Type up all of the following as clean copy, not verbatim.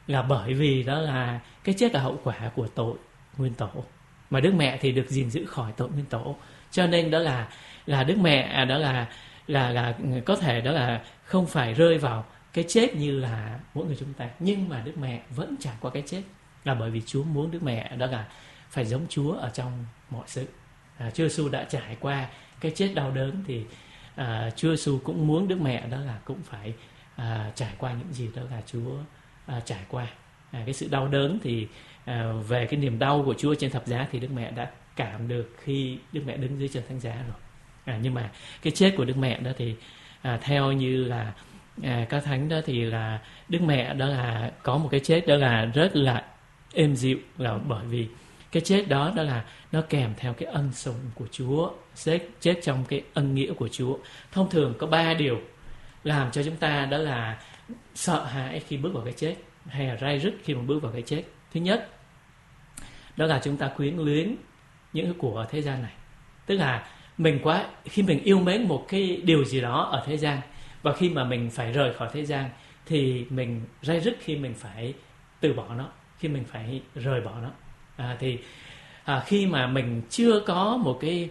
là bởi vì đó là cái chết là hậu quả của tội nguyên tổ, mà Đức Mẹ thì được gìn giữ khỏi tội nguyên tổ, cho nên đó là Đức Mẹ đó là có thể đó là không phải rơi vào cái chết như là mỗi người chúng ta, nhưng mà Đức Mẹ vẫn trải qua cái chết là bởi vì Chúa muốn Đức Mẹ đó là phải giống Chúa ở trong mọi sự. Chúa Giêsu đã trải qua cái chết đau đớn thì Chúa Giêsu cũng muốn Đức Mẹ đó là cũng phải trải qua những gì đó là Chúa trải qua. Cái sự đau đớn thì về cái niềm đau của Chúa trên thập giá thì Đức Mẹ đã cảm được khi Đức Mẹ đứng dưới chân thánh giá rồi. Nhưng mà cái chết của Đức Mẹ đó thì theo như là các thánh đó thì là Đức Mẹ đó là có một cái chết đó là rất là êm dịu, là bởi vì cái chết đó là nó kèm theo cái ân sủng của Chúa, chết trong cái ân nghĩa của Chúa. Thông thường có 3 điều làm cho chúng ta đó là sợ hãi khi bước vào cái chết, hay là ray rứt khi mà bước vào cái chết. Thứ nhất đó là chúng ta quyến luyến những cái của thế gian này, tức là khi mình yêu mến một cái điều gì đó ở thế gian, và khi mà mình phải rời khỏi thế gian thì mình ray rứt khi mình phải từ bỏ nó, khi mình phải rời bỏ nó. Khi mà mình chưa có một cái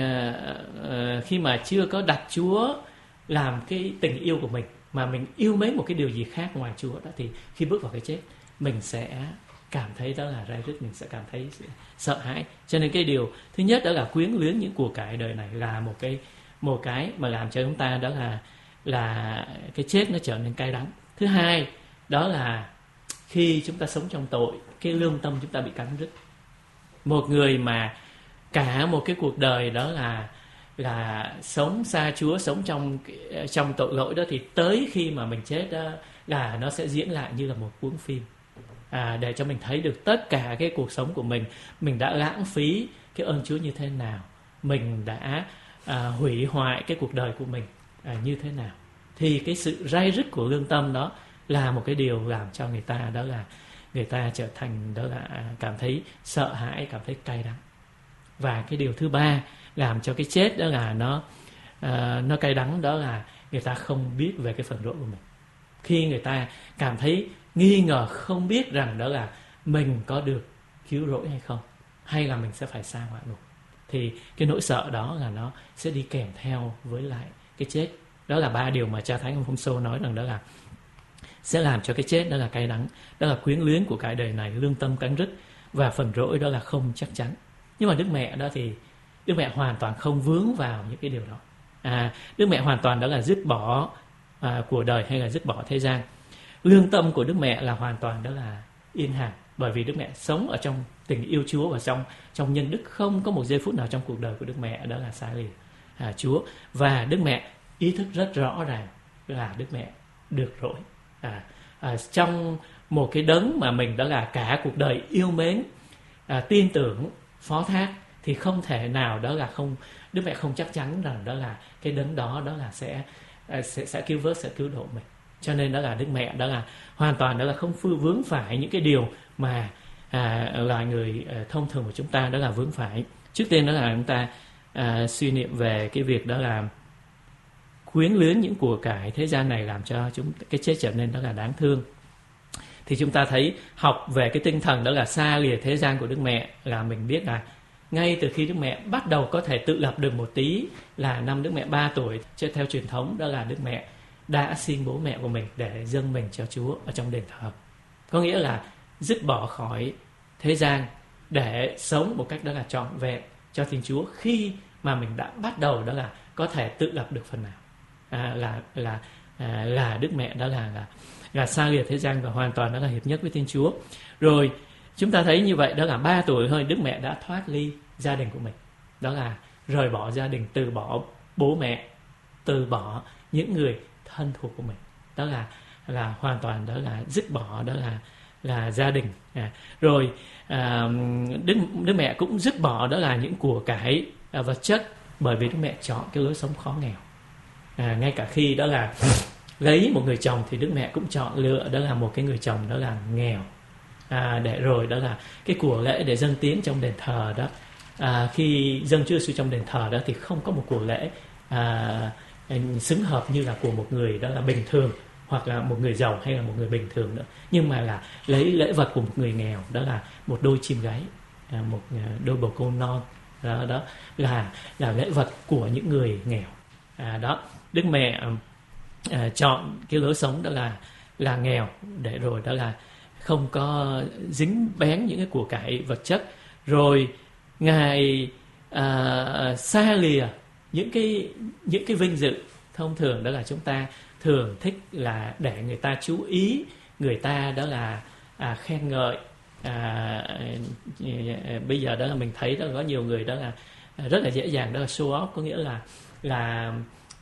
khi mà chưa có đặt Chúa làm cái tình yêu của mình, mà mình yêu mến một cái điều gì khác ngoài Chúa đó, thì khi bước vào cái chết mình sẽ cảm thấy đó là ray rứt, mình sẽ cảm thấy sợ hãi. Cho nên cái điều thứ nhất đó là quyến luyến những của cải đời này là một cái mà làm cho chúng ta đó là cái chết nó trở nên cay đắng. Thứ hai đó là khi chúng ta sống trong tội, cái lương tâm chúng ta bị cắn rứt. Một người mà cả một cái cuộc đời đó là sống xa Chúa, sống trong tội lỗi đó, thì tới khi mà mình chết đó là nó sẽ diễn lại như là một cuốn phim, để cho mình thấy được tất cả cái cuộc sống của mình đã lãng phí cái ơn Chúa như thế nào, mình đã hủy hoại cái cuộc đời của mình như thế nào. Thì cái sự ray rứt của lương tâm đó là một cái điều làm cho người ta đó là người ta trở thành đó là cảm thấy sợ hãi, cảm thấy cay đắng. Và cái điều thứ ba làm cho cái chết đó là nó cay đắng, đó là người ta không biết về cái phần lỗi của mình. Khi người ta cảm thấy nghi ngờ, không biết rằng đó là mình có được cứu rỗi hay không, hay là mình sẽ phải sa hỏa ngục, thì cái nỗi sợ đó là nó sẽ đi kèm theo với lại cái chết. Đó là 3 điều mà cha thánh ông Phôngsô nói rằng đó là sẽ làm cho cái chết đó là cay đắng. Đó là quyến luyến của cái đời này, lương tâm cắn rứt, và phần lỗi đó là không chắc chắn. Nhưng mà Đức Mẹ đó thì Đức Mẹ hoàn toàn không vướng vào những cái điều đó. Đức Mẹ hoàn toàn đó là dứt bỏ của đời hay là dứt bỏ thế gian. Lương tâm của Đức Mẹ là hoàn toàn đó là yên hẳn, bởi vì Đức Mẹ sống ở trong tình yêu Chúa và trong nhân đức, không có một giây phút nào trong cuộc đời của Đức Mẹ đó là xa lìa Chúa. Và Đức Mẹ ý thức rất rõ ràng là Đức Mẹ được rỗi. Trong một cái đấng mà mình đó là cả cuộc đời yêu mến, tin tưởng, phó thác, thì không thể nào đó là Đức Mẹ không chắc chắn rằng đó là cái đấng đó là sẽ cứu vớt, sẽ cứu độ mình. Cho nên đó là Đức Mẹ đó là hoàn toàn đó là không vướng phải những cái điều mà loài người thông thường của chúng ta đó là vướng phải. Trước tiên đó là chúng ta suy niệm về cái việc đó là quyến luyến những của cải thế gian này làm cho cái chết trở nên đó là đáng thương. Thì chúng ta thấy học về cái tinh thần đó là xa lìa thế gian của Đức Mẹ, là mình biết là ngay từ khi Đức Mẹ bắt đầu có thể tự lập được một tí, là năm Đức Mẹ 3 tuổi, theo truyền thống đó là Đức Mẹ đã xin bố mẹ của mình để dâng mình cho Chúa ở trong đền thờ. Có nghĩa là dứt bỏ khỏi thế gian để sống một cách đó là trọn vẹn cho Thiên Chúa, khi mà mình đã bắt đầu đó là có thể tự lập được phần nào. Là Đức Mẹ đó là xa lìa thế gian và hoàn toàn đó là hiệp nhất với Thiên Chúa. Rồi chúng ta thấy như vậy, đó là 3 tuổi thôi Đức Mẹ đã thoát ly gia đình của mình, đó là rời bỏ gia đình, từ bỏ bố mẹ, từ bỏ những người thân thuộc của mình, đó là hoàn toàn đó là dứt bỏ đó là gia đình. Rồi Đức Mẹ cũng dứt bỏ đó là những của cải vật chất, bởi vì Đức Mẹ chọn cái lối sống khó nghèo. Ngay cả khi đó là lấy một người chồng thì Đức Mẹ cũng chọn lựa đó là một cái người chồng đó là nghèo, để rồi đó là cái của lễ để dâng tiến trong đền thờ đó. Khi dâng Chúa Giêsu trong đền thờ đó thì không có một của lễ xứng hợp như là của một người đó là bình thường, hoặc là một người giàu hay là một người bình thường nữa, nhưng mà là lấy lễ vật của một người nghèo, đó là một đôi chim gáy, một đôi bồ câu non, đó là lễ vật của những người nghèo. Đó, Đức Mẹ chọn cái lối sống đó là nghèo, để rồi đó là không có dính bén những cái của cải vật chất, rồi Ngài xa lìa những cái vinh dự. Thông thường đó là chúng ta thường thích là để người ta chú ý, người ta đó là khen ngợi. Bây giờ đó là mình thấy đó là có nhiều người đó là rất là dễ dàng đó là show off, có nghĩa là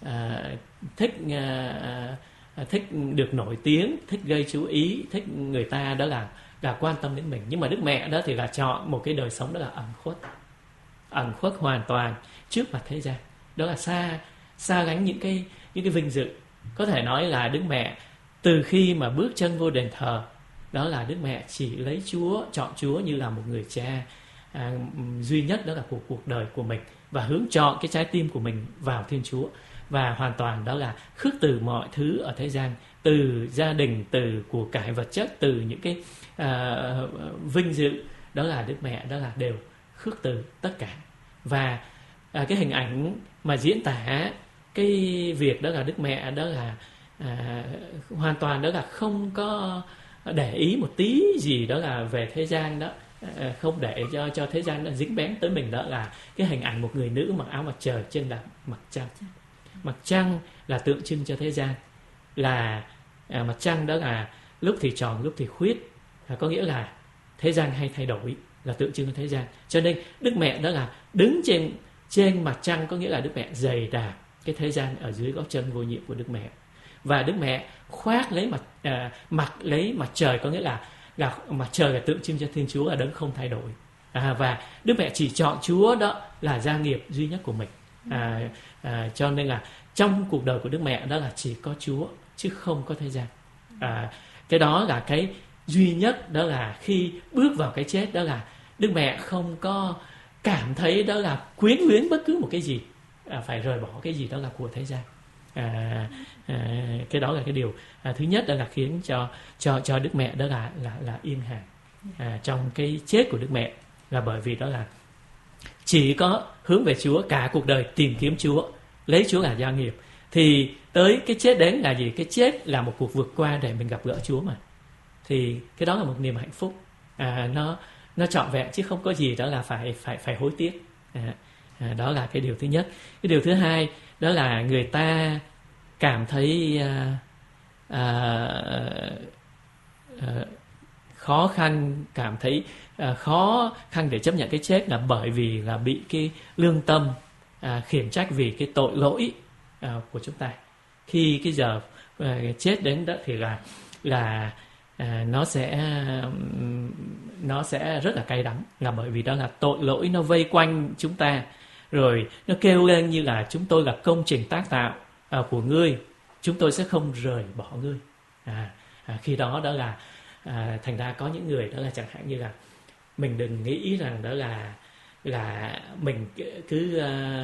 thích được nổi tiếng, thích gây chú ý, thích người ta đó là quan tâm đến mình. Nhưng mà Đức Mẹ đó thì là chọn một cái đời sống đó là ẩn khuất hoàn toàn trước mặt thế gian, đó là xa lánh những cái vinh dự. Có thể nói là Đức Mẹ từ khi mà bước chân vô đền thờ, đó là Đức Mẹ chỉ lấy Chúa, chọn Chúa như là một người cha duy nhất đó là của cuộc đời của mình, và hướng chọn cái trái tim của mình vào Thiên Chúa, và hoàn toàn đó là khước từ mọi thứ ở thế gian, từ gia đình, từ của cải vật chất, từ những cái vinh dự. Đó là Đức Mẹ đó là đều khước từ tất cả. Và cái hình ảnh mà diễn tả cái việc đó là Đức Mẹ đó là hoàn toàn đó là không có để ý một tí gì đó là về thế gian đó, không để cho thế gian nó dính bén tới mình. Đó là cái hình ảnh một người nữ mặc áo mặt trời, trên là mặt trăng. Mặt trăng là tượng trưng cho thế gian, là mặt trăng đó là lúc thì tròn lúc thì khuyết, có nghĩa là thế gian hay thay đổi, là tượng trưng cho thế gian. Cho nên Đức Mẹ đó là đứng trên mặt trăng, có nghĩa là Đức Mẹ dày đạp cái thế gian ở dưới gót chân vô nhiệm của Đức Mẹ. Và Đức Mẹ khoác lấy mặc lấy mặt trời, có nghĩa là mặt trời là tượng trưng cho Thiên Chúa, là đấng không thay đổi. Và Đức Mẹ chỉ chọn Chúa đó là gia nghiệp duy nhất của mình. Cho nên là trong cuộc đời của Đức Mẹ đó là chỉ có Chúa chứ không có thế gian. Cái đó là cái duy nhất, đó là khi bước vào cái chết, đó là Đức Mẹ không có cảm thấy đó là quyến luyến bất cứ một cái gì, phải rời bỏ cái gì đó là của thế gian. Cái đó là cái điều thứ nhất, đó là khiến cho Đức Mẹ đó là yên hàng trong cái chết của Đức Mẹ, là bởi vì đó là chỉ có hướng về Chúa, cả cuộc đời tìm kiếm Chúa, lấy Chúa là gia nghiệp. Thì tới cái chết đến là gì? Cái chết là một cuộc vượt qua để mình gặp gỡ Chúa mà. Thì cái đó là một niềm hạnh phúc, nó trọn vẹn, chứ không có gì đó là phải hối tiếc. Đó là cái điều thứ nhất. Cái điều thứ hai đó là người ta cảm thấy khó khăn, cảm thấy khó khăn để chấp nhận cái chết, là bởi vì là bị cái lương tâm khiển trách vì cái tội lỗi của chúng ta. Khi cái giờ chết đến đó thì là nó sẽ rất là cay đắng, là bởi vì đó là tội lỗi nó vây quanh chúng ta, rồi nó kêu lên như là chúng tôi là công trình tác tạo của ngươi, chúng tôi sẽ không rời bỏ ngươi. Khi đó đó là thành ra có những người đó là chẳng hạn như là mình đừng nghĩ rằng đó là mình cứ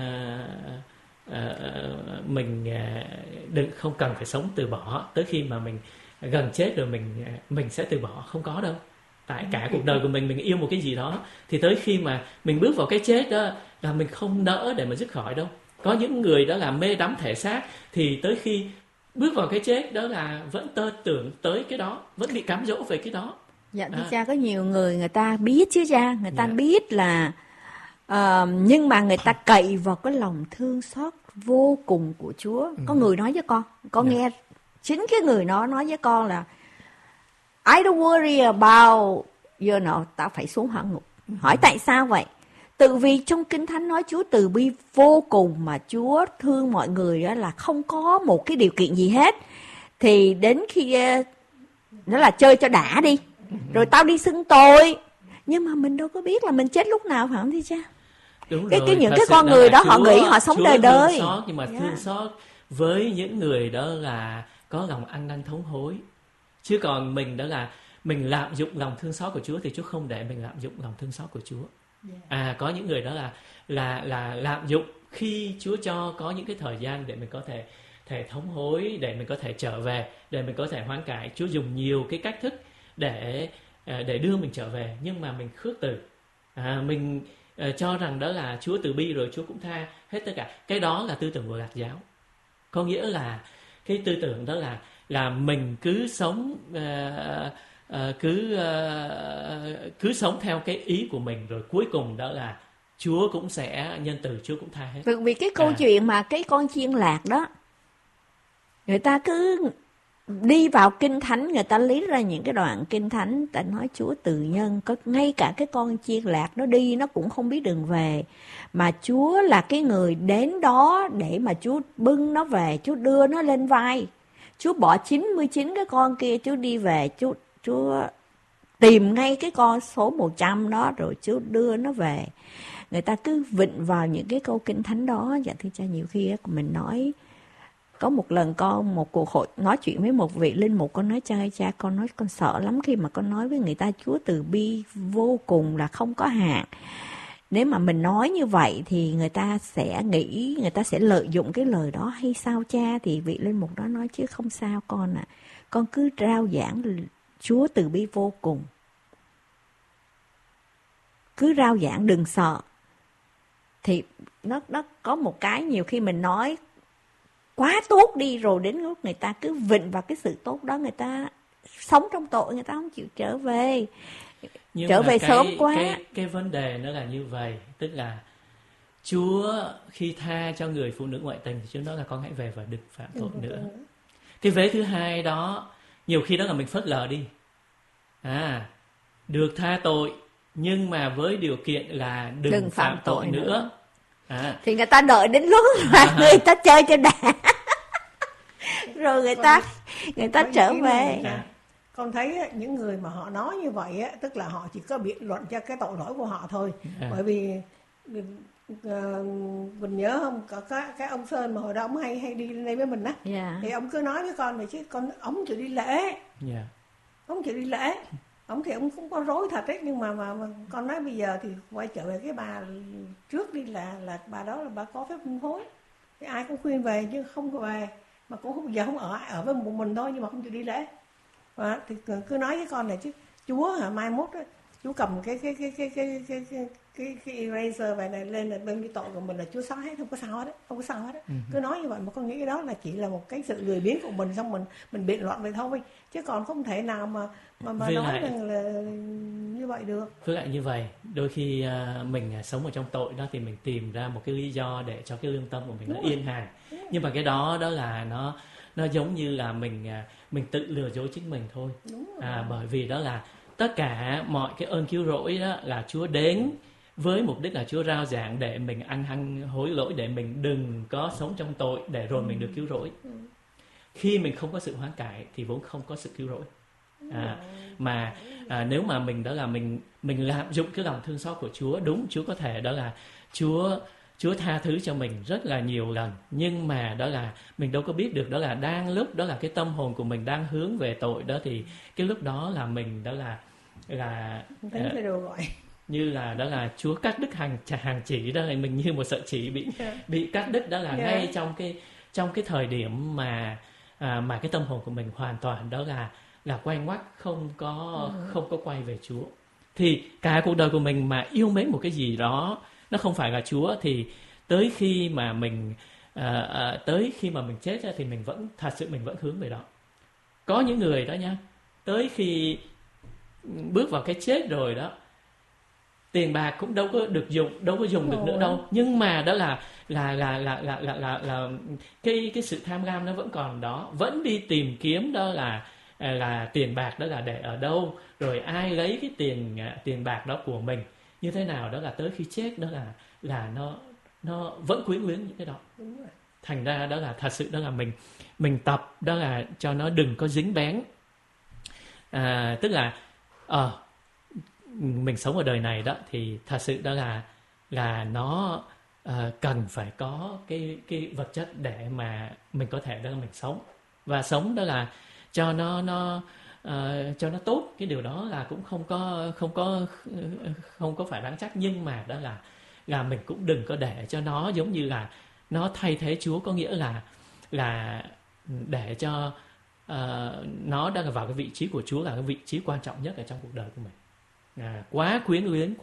mình đừng không cần phải sống từ bỏ, tới khi mà mình gần chết rồi mình sẽ từ bỏ, không có đâu. Tại cả cuộc đời của mình yêu một cái gì đó, thì tới khi mà mình bước vào cái chết đó là mình không nỡ để mà dứt khỏi đâu. Có những người đó là mê đắm thể xác, thì tới khi bước vào cái chết đó là vẫn tơ tưởng tới cái đó, vẫn bị cám dỗ về cái đó. Dạ thưa cha, có nhiều người ta biết chứ cha, người ta biết là nhưng mà người ta cậy vào cái lòng thương xót vô cùng của Chúa. Có người nói với con nghe chính cái người nó nói với con là I don't worry about tao phải xuống hỏa ngục. Hỏi tại sao vậy? Tự vì trong Kinh Thánh nói Chúa từ bi vô cùng, mà Chúa thương mọi người đó là không có một cái điều kiện gì hết. Thì đến khi nó là chơi cho đã đi, rồi tao đi xưng tội, nhưng mà mình đâu có biết là mình chết lúc nào, phải không thưa cha? Đúng cái rồi, những cái con người đó họ nghĩ họ sống đời đời, nhưng mà thương xót với những người đó là có lòng ăn năn thống hối. Chứ còn mình đó là mình lạm dụng lòng thương xót của Chúa, thì Chúa không để mình lạm dụng lòng thương xót của Chúa. Có những người đó là lạm dụng khi Chúa cho có những cái thời gian để mình có thể thể thống hối, để mình có thể trở về, để mình có thể hoán cải. Chúa dùng nhiều cái cách thức để đưa mình trở về, nhưng mà mình khước từ. Mình cho rằng đó là Chúa từ bi rồi Chúa cũng tha hết tất cả. Cái đó là tư tưởng của Gạt giáo. Có nghĩa là cái tư tưởng đó là mình cứ sống cứ sống theo cái ý của mình, rồi cuối cùng đó là Chúa cũng sẽ nhân từ, Chúa cũng tha hết. Vì cái câu chuyện mà cái con chiên lạc đó, người ta cứ đi vào Kinh Thánh, người ta lý ra những cái đoạn Kinh Thánh, ta nói Chúa từ nhân, có ngay cả cái con chiên lạc nó đi nó cũng không biết đường về, mà Chúa là cái người đến đó để mà Chúa bưng nó về, Chúa đưa nó lên vai, Chúa bỏ 99 cái con kia, Chúa đi về, Chúa tìm ngay cái con số 100 đó rồi Chúa đưa nó về. Người ta cứ vịnh vào những cái câu Kinh Thánh đó. Dạ thưa cha, nhiều khi mình nói, có một lần một cuộc hội nói chuyện với một vị linh mục, con nói cha, con nói con sợ lắm khi mà con nói với người ta Chúa từ bi vô cùng là không có hạn. Nếu mà mình nói như vậy thì người ta sẽ nghĩ, người ta sẽ lợi dụng cái lời đó hay sao cha? Thì vị linh mục đó nói chứ không sao con ạ. Con cứ rao giảng Chúa từ bi vô cùng. Cứ rao giảng đừng sợ. Thì nó có một cái nhiều khi mình nói quá tốt đi, rồi đến lúc người ta cứ vịnh vào cái sự tốt đó, người ta sống trong tội, người ta không chịu trở về. Nhưng trở về sớm quá. Cái vấn đề nó là như vậy, tức là Chúa khi tha cho người phụ nữ ngoại tình thì Chúa nói là con hãy về và đừng phạm tội nữa. Cái vế thứ hai đó nhiều khi đó là mình phớt lờ đi. Được tha tội nhưng mà với điều kiện là đừng phạm tội nữa. Thì người ta đợi đến lúc mà người ta chơi cho đã rồi người ta trở về. Con thấy những người mà họ nói như vậy tức là họ chỉ có biện luận cho cái tội lỗi của họ thôi. Bởi vì mình nhớ không, có cái ông Sơn mà hồi đó ông hay đi lên đây với mình á, thì ông cứ nói với con này chứ ông chịu đi lễ, ông chịu đi lễ, ông thì ông cũng có rối thật đấy, nhưng mà con nói bây giờ thì quay trở về cái bà trước đi, là bà đó là bà có phép hối, thì ai cũng khuyên về chứ không có về, mà cũng không, giờ không ở với một mình thôi, nhưng mà không chịu đi lễ. Thì cứ nói với con này chứ Chúa mai mốt đó, Chúa cầm cái eraser về này lên là bên cái tội của mình là Chúa xóa hết, không có sao hết, không có sao hết. Cứ nói như vậy mà con nghĩ cái đó là chỉ là một cái sự lười biếng của mình, xong mình biện luận vậy thôi, chứ còn không thể nào mà nói rằng là như vậy được. Với lại như vậy, đôi khi mình sống ở trong tội đó thì mình tìm ra một cái lý do để cho cái lương tâm của mình nó yên hàng. Nhưng mà cái đó là nó giống như là mình tự lừa dối chính mình thôi. Bởi vì đó là tất cả mọi cái ơn cứu rỗi đó là Chúa đến với mục đích là Chúa rao giảng để mình ăn hối lỗi, để mình đừng có sống trong tội, để rồi mình được cứu rỗi. Khi mình không có sự hoán cải thì vốn không có sự cứu rỗi. Nếu mà mình đó là mình lạm dụng cái lòng thương xót của Chúa, đúng, Chúa có thể đó là Chúa tha thứ cho mình rất là nhiều lần, nhưng mà đó là mình đâu có biết được đó là đang lúc đó là cái tâm hồn của mình đang hướng về tội đó, thì cái lúc đó là mình đó là như là đó là Chúa cắt đứt hàng chỉ đó, là mình như một sợi chỉ bị cắt đứt đó, là ngay trong cái thời điểm mà cái tâm hồn của mình hoàn toàn đó là quay ngoắt, không có quay về Chúa. Thì cả cuộc đời của mình mà yêu mến một cái gì đó nó không phải là Chúa, thì tới khi mà mình chết ra thì mình vẫn thật sự mình vẫn hướng về đó. Có những người đó nha, tới khi bước vào cái chết rồi đó, tiền bạc cũng đâu có dùng được nữa đâu, nhưng mà đó là cái sự tham lam nó vẫn còn đó, vẫn đi tìm kiếm đó là tiền bạc đó là để ở đâu, rồi ai lấy cái tiền bạc đó của mình như thế nào, đó là tới khi chết đó là nó vẫn quyến luyến những cái đó. Thành ra đó là thật sự đó là mình tập đó là cho nó đừng có dính bén. Tức là mình sống ở đời này đó thì thật sự đó là nó cần phải có cái vật chất để mà mình có thể đó là mình sống, và sống đó là cho nó tốt. Cái điều đó là cũng không có phải đáng trách, nhưng mà đó là mình cũng đừng có để cho nó giống như là nó thay thế Chúa. Có nghĩa là là để cho nó đang vào cái vị trí của Chúa là cái vị trí quan trọng nhất ở trong cuộc đời của mình. Quá quyến luyến,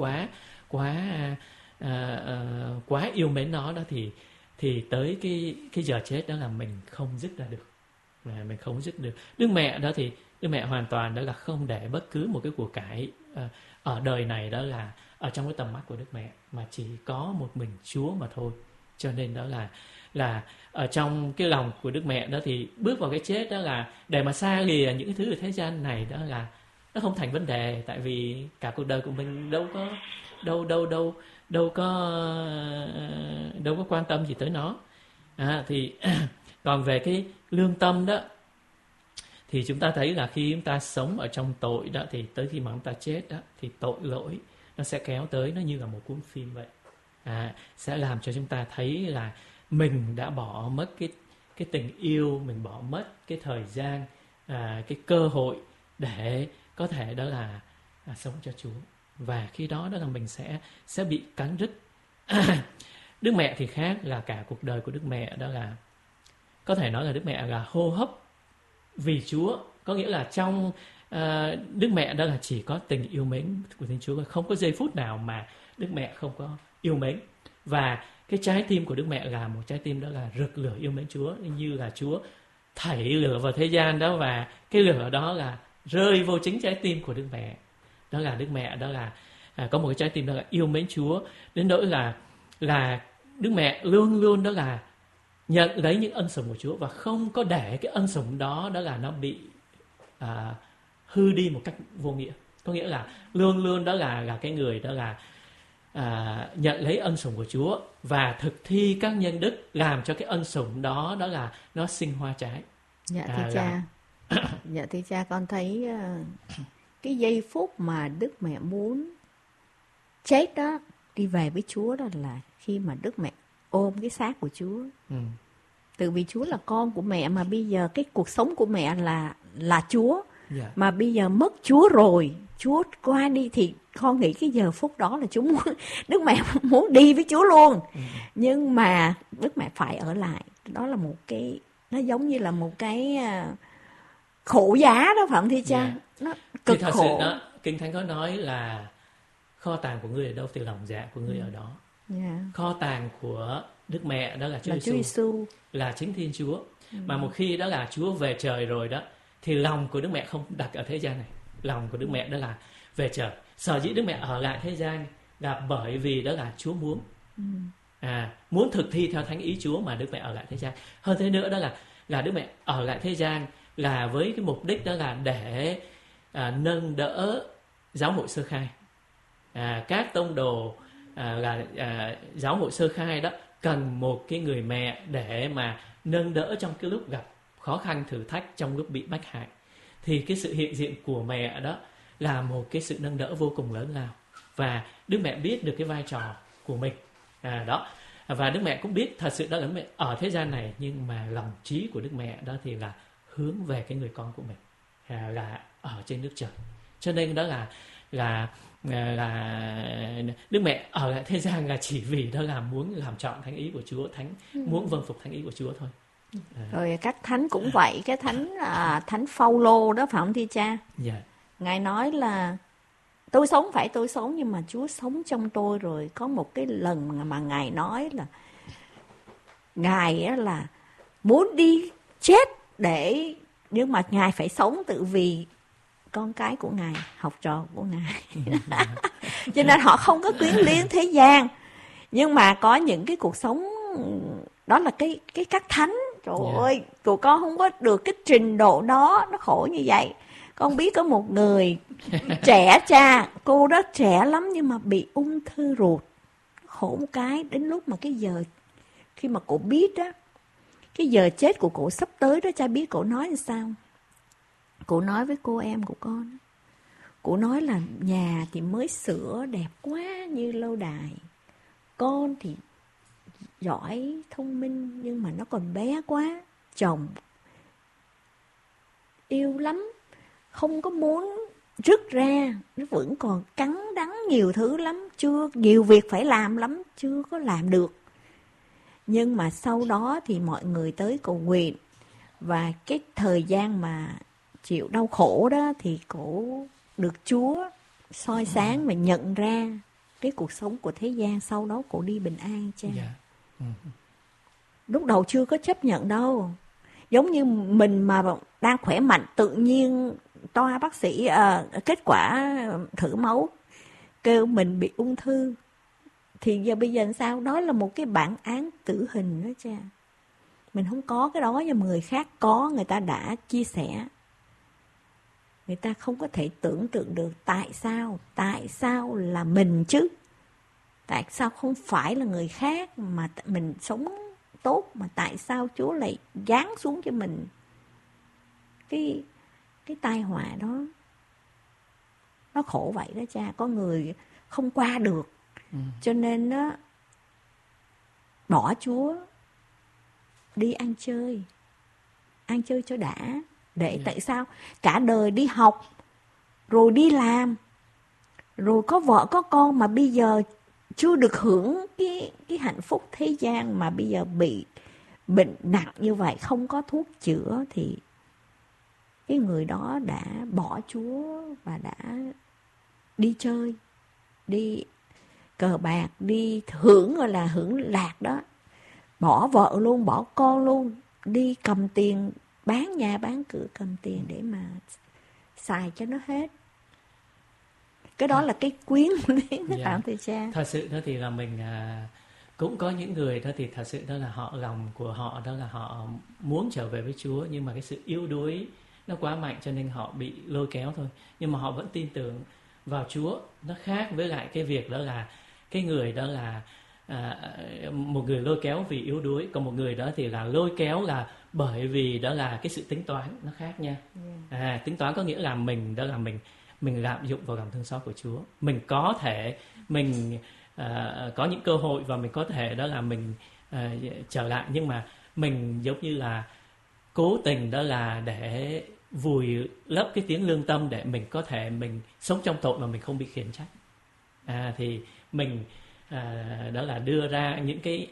quá yêu mến nó đó thì tới cái giờ chết đó là mình không dứt ra được. Mình không dứt được. Đức Mẹ đó thì Đức Mẹ hoàn toàn đó là không để bất cứ một cái của cải ở đời này đó là ở trong cái tầm mắt của Đức Mẹ, mà chỉ có một mình Chúa mà thôi. Cho nên đó là ở trong cái lòng của Đức Mẹ đó thì bước vào cái chết đó là để mà xa lìa những cái thứ ở thế gian này đó là nó không thành vấn đề, tại vì cả cuộc đời của mình đâu có quan tâm gì tới nó. Thì còn về cái lương tâm đó thì chúng ta thấy là khi chúng ta sống ở trong tội đó thì tới khi mà chúng ta chết đó thì tội lỗi nó sẽ kéo tới, nó như là một cuốn phim vậy. Sẽ làm cho chúng ta thấy là mình đã bỏ mất cái tình yêu, mình bỏ mất cái thời gian, cái cơ hội để có thể đó là sống cho Chúa. Và khi đó là mình sẽ bị cắn rứt. Đức Mẹ thì khác, là cả cuộc đời của Đức Mẹ đó là có thể nói là Đức Mẹ là hô hấp vì Chúa. Có nghĩa là trong Đức Mẹ đó là chỉ có tình yêu mến của Thiên Chúa, không có giây phút nào mà Đức Mẹ không có yêu mến. Và cái trái tim của Đức Mẹ là một trái tim đó là rực lửa yêu mến Chúa, như là Chúa thảy lửa vào thế gian đó, và cái lửa đó là rơi vô chính trái tim của Đức Mẹ. Đó là Đức Mẹ đó là có một cái trái tim đó là yêu mến Chúa, đến nỗi là Đức Mẹ luôn luôn đó là nhận lấy những ân sủng của Chúa và không có để cái ân sủng đó là nó bị hư đi một cách vô nghĩa. Có nghĩa là luôn luôn đó là cái người đó là nhận lấy ân sủng của Chúa và thực thi các nhân đức làm cho cái ân sủng đó là nó sinh hoa trái. Dạ thưa cha. Dạ thưa cha, con thấy cái giây phút mà Đức Mẹ muốn chết đó, đi về với Chúa đó là khi mà Đức Mẹ ôm cái xác của Chúa. Từ vì Chúa là con của mẹ, mà bây giờ cái cuộc sống của mẹ là Chúa. Mà bây giờ mất Chúa rồi, Chúa qua đi, thì con nghĩ cái giờ phút đó là Đức Mẹ muốn đi với Chúa luôn. Nhưng mà Đức Mẹ phải ở lại. Đó là một cái, nó giống như là một cái khổ giá đó, phải không thưa cha? Nó cực thì thật khổ. Sự đó, Kinh Thánh có nói là kho tàng của ngươi ở đâu thì lòng dạ của ngươi ở đó. Kho tàng của Đức Mẹ đó là Chúa Giêsu, là chính Thiên Chúa. Mà một khi đó là Chúa về trời rồi đó, thì lòng của Đức Mẹ không đặt ở thế gian này. Lòng của Đức Mẹ đó là về trời. Sở dĩ Đức Mẹ ở lại thế gian là bởi vì đó là Chúa muốn. Muốn thực thi theo thánh ý Chúa mà Đức Mẹ ở lại thế gian. Hơn thế nữa đó là Đức Mẹ ở lại thế gian là với cái mục đích đó là để nâng đỡ giáo hội sơ khai. Các tông đồ giáo hội sơ khai đó cần một cái người mẹ để mà nâng đỡ trong cái lúc gặp khó khăn thử thách, trong lúc bị bách hại. Thì cái sự hiện diện của mẹ đó là một cái sự nâng đỡ vô cùng lớn lao. Và Đức Mẹ biết được cái vai trò của mình đó. Và Đức Mẹ cũng biết thật sự đó là Đức Mẹ ở thế gian này, nhưng mà lòng trí của Đức Mẹ đó thì là hướng về cái người con của mình, là ở trên nước trời. Cho nên đó là Đức Mẹ ở lại thế gian là chỉ vì đó là muốn làm trọn thánh ý của Chúa, muốn vâng phục thánh ý của Chúa thôi. Rồi các thánh cũng vậy, cái thánh Phaolô đó, phải không thưa cha? Ngài nói là tôi sống nhưng mà Chúa sống trong tôi. Rồi có một cái lần mà Ngài nói là Ngài là muốn đi chết để, nhưng mà Ngài phải sống tự vì con cái của Ngài, học trò của Ngài. Cho nên họ không có quyến luyến thế gian. Nhưng mà có những cái cuộc sống đó là cái các thánh. Trời ơi, tụi con không có được cái trình độ đó, nó khổ như vậy. Con biết có một người trẻ cha, cô đó trẻ lắm nhưng mà bị ung thư ruột. Khổ một cái, đến lúc mà cái giờ, khi mà cô biết đó, cái giờ chết của cô sắp tới đó, cha biết cô nói làm sao? Cô nói với cô em của con, cô nói là nhà thì mới sửa đẹp quá như lâu đài, con thì giỏi thông minh nhưng mà nó còn bé quá, chồng yêu lắm, không có muốn rứt ra, nó vẫn còn cắn đắng nhiều thứ lắm, chưa nhiều việc phải làm lắm, chưa có làm được. Nhưng mà sau đó thì mọi người tới cầu nguyện, và cái thời gian mà chịu đau khổ đó thì cổ được Chúa soi sáng và nhận ra cái cuộc sống của thế gian. Sau đó cổ đi bình an cha. Lúc đầu chưa có chấp nhận đâu. Giống như mình mà đang khỏe mạnh, tự nhiên toa bác sĩ kết quả thử máu kêu mình bị ung thư, thì giờ bây giờ sao? Đó là một cái bản án tử hình đó cha. Mình không có cái đó, nhưng người khác có, người ta đã chia sẻ. Người ta không có thể tưởng tượng được tại sao là mình chứ? Tại sao không phải là người khác mà mình sống tốt, mà tại sao Chúa lại giáng xuống cho mình cái tai họa đó? Nó khổ vậy đó cha. Có người không qua được, cho nên nó bỏ Chúa đi ăn chơi cho đã. Để tại sao? Cả đời đi học, rồi đi làm, rồi có vợ có con, mà bây giờ chưa được hưởng cái hạnh phúc thế gian, mà bây giờ bị bệnh nặng như vậy, không có thuốc chữa, thì cái người đó đã bỏ Chúa và đã đi chơi, đi cờ bạc, đi hưởng, gọi là hưởng lạc đó. Bỏ vợ luôn, bỏ con luôn, đi cầm tiền, bán nhà bán cửa, cầm tiền để mà xài cho nó hết. Cái đó là cái quyến luyến đó, Phạm Thầy Cha. Thật sự đó thì là mình cũng có những người đó thì thật sự đó là họ, lòng của họ đó là họ muốn trở về với Chúa, nhưng mà cái sự yếu đuối nó quá mạnh cho nên họ bị lôi kéo thôi. Nhưng mà họ vẫn tin tưởng vào Chúa. Nó khác với lại cái việc đó là cái người đó là một người lôi kéo vì yếu đuối, còn một người đó thì là lôi kéo là bởi vì đó là cái sự tính toán, nó khác nha. Tính toán có nghĩa là mình đó là mình lạm dụng vào lòng thương xót của Chúa. Mình có thể mình có những cơ hội và mình có thể đó là mình trở lại, nhưng mà mình giống như là cố tình đó là để vùi lấp cái tiếng lương tâm, để mình có thể mình sống trong tội mà mình không bị khiển trách. Thì mình đó là đưa ra những cái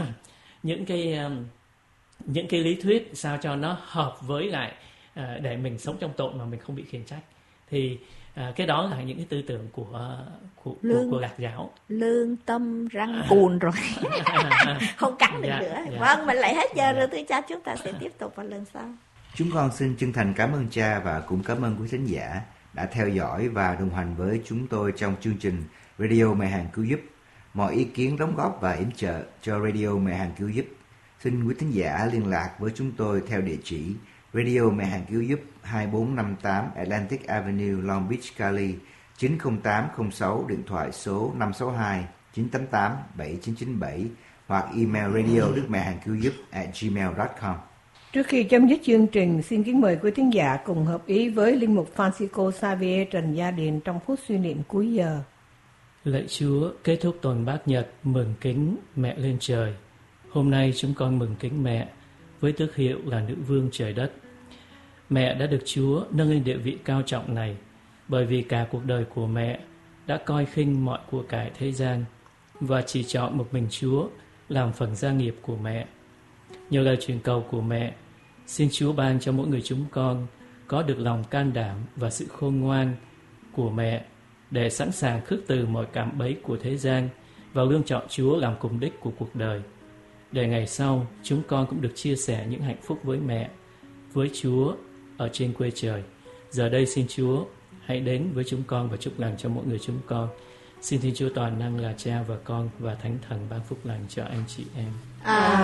những cái lý thuyết sao cho nó hợp với lại để mình sống trong tội mà mình không bị khiển trách. Thì cái đó là những cái tư tưởng của Lạc giáo. Lương tâm răng cùn rồi. Không cắn được nữa. Vâng, mình lại hết giờ rồi thưa cha. Chúng ta sẽ tiếp tục vào lần sau. Chúng con xin chân thành cảm ơn cha và cũng cảm ơn quý thính giả đã theo dõi và đồng hành với chúng tôi trong chương trình Radio Mẹ Hàng Cứu Giúp. Mọi ý kiến đóng góp và yểm trợ cho Radio Mẹ Hàng Cứu Giúp, xin quý thính giả liên lạc với chúng tôi theo địa chỉ Radio Mẹ Hàng Cứu Giúp 2458 Atlantic Avenue, Long Beach, Cali 90806, điện thoại số 562 988 7997 hoặc email radio.mẹhangcướugiup@gmail.com. Trước khi chấm dứt chương trình, xin kính mời quý thính giả cùng hợp ý với Linh mục Francisco Xavier Trần Gia Điền trong phút suy niệm cuối giờ. Lạy Chúa, kết thúc tuần Bát Nhật mừng kính Mẹ lên trời. Hôm nay chúng con mừng kính Mẹ với tước hiệu là Nữ Vương Trời Đất. Mẹ đã được Chúa nâng lên địa vị cao trọng này bởi vì cả cuộc đời của mẹ đã coi khinh mọi của cải thế gian và chỉ chọn một mình Chúa làm phần gia nghiệp của mẹ. Nhờ lời truyền cầu của mẹ, xin Chúa ban cho mỗi người chúng con có được lòng can đảm và sự khôn ngoan của mẹ để sẵn sàng khước từ mọi cạm bẫy của thế gian và lương chọn Chúa làm cùng đích của cuộc đời, để ngày sau chúng con cũng được chia sẻ những hạnh phúc với mẹ, với Chúa ở trên quê trời. Giờ đây xin Chúa hãy đến với chúng con và chúc lành cho mỗi người chúng con. Xin Thiên Chúa toàn năng là Cha và Con và Thánh Thần ban phúc lành cho anh chị em.